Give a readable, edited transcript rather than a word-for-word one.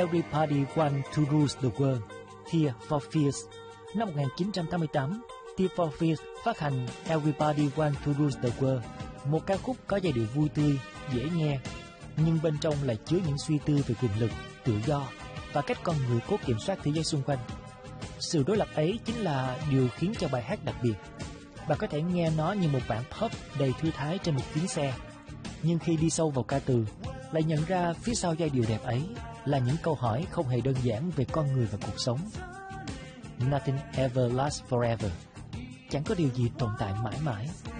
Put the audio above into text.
Everybody Want to Rule the World, Tears for Fears. Năm 1988, Tears for Fears phát hành Everybody Want to Rule the World, một ca khúc có giai điệu vui tươi, dễ nghe, nhưng bên trong lại chứa những suy tư về quyền lực, tự do và cách con người cố kiểm soát thế giới xung quanh. Sự đối lập ấy chính là điều khiến cho bài hát đặc biệt. Bạn có thể nghe nó như một bản pop đầy thư thái trên một chuyến xe, nhưng khi đi sâu vào ca từ, lại nhận ra phía sau giai điệu đẹp ấy là những câu hỏi không hề đơn giản về con người và cuộc sống. Nothing ever lasts forever. Chẳng có điều gì tồn tại mãi mãi.